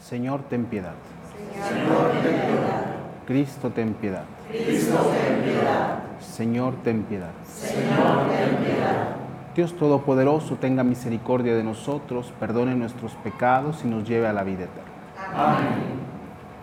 Señor, ten piedad. Señor, ten piedad. Cristo, ten piedad. Cristo, ten piedad. Señor, ten piedad. Señor, ten piedad. Dios Todopoderoso, tenga misericordia de nosotros, perdone nuestros pecados y nos lleve a la vida eterna. Amén.